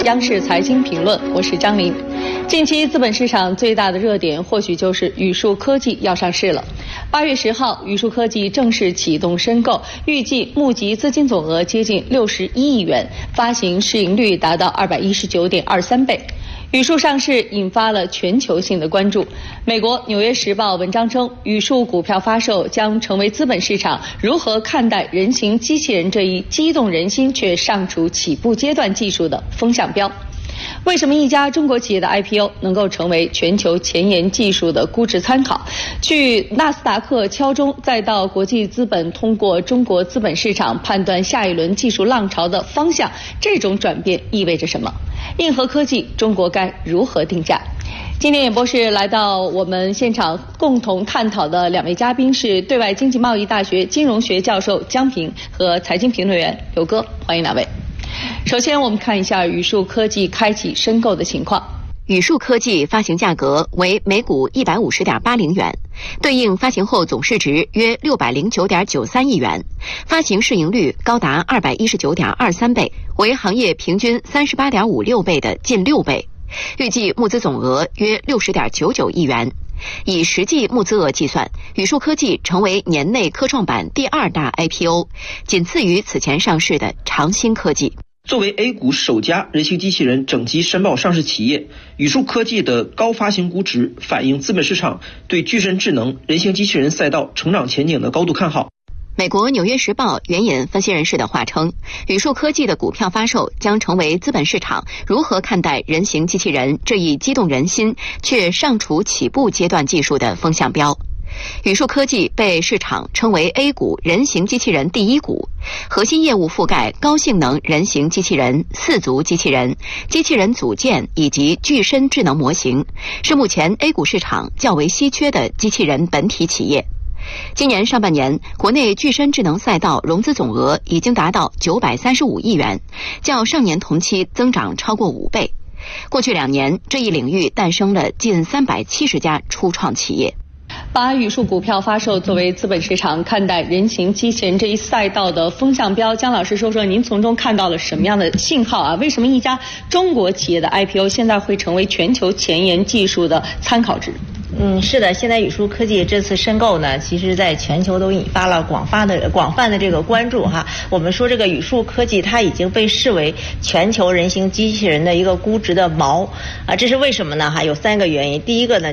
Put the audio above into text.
央视财经评论，我是张琳。近期资本市场最大的热点或许就是宇树科技要上市了。8月10号，宇树科技正式启动申购，预计募集资金总额接近61亿元，发行市盈率达到219.23倍。宇树上市引发了全球性的关注。美国《纽约时报》文章称，宇树股票发售将成为资本市场如何看待人形机器人这一激动人心却尚处起步阶段技术的风向标。为什么一家中国企业的 IPO 能够成为全球前沿技术的估值参考？据纳斯达克敲钟，再到国际资本通过中国资本市场判断下一轮技术浪潮的方向，这种转变意味着什么？硬核科技，中国该如何定价？今天演播室来到我们现场共同探讨的2位嘉宾是对外经济贸易大学金融学教授江平和财经评论员刘哥，欢迎2位。首先我们看一下宇树科技开启申购的情况。 宇树科技发行价格为每股150.80元，对应发行后总市值约609.93亿元，发行市盈率高达219.23倍，为行业平均38.56倍的近6倍。预计募资总额约60.99亿元。以实际募资额计算，宇树科技成为年内科创板第2大 IPO， 仅次于此前上市的长兴科技。 作为 A 股首家人形机器人整机申报上市企业，宇树科技的高发行估值反映资本市场对具身智能人形机器人赛道成长前景的高度看好。 美国《纽约时报》援引分析人士的话称，宇树科技的股票发售将成为资本市场如何看待人形机器人这一激动人心却尚处起步阶段技术的风向标。宇树科技被市场称为 A 股人形机器人第一股，核心业务覆盖高性能人形机器人、4足机器人、机器人组件以及具身智能模型，是目前 A 股市场较为稀缺的机器人本体企业。今年上半年，国内具身智能赛道融资总额已经达到935亿元，较上年同期增长超过5倍。过去2年，这一领域诞生了近370家初创企业。 把宇树股票发售作为资本市场看待人形机器人这一赛道的风向标，姜老师说说您从中看到了什么样的信号啊？为什么一家中国企业的 IPO 现在会成为全球前沿技术的参考值？ 是的，现在宇树科技这次申购呢，其实在全球都引发了广泛的这个关注哈。我们说这个宇树科技它已经被视为全球人形机器人的一个估值的锚啊，这是为什么呢？有3个原因。第一个呢，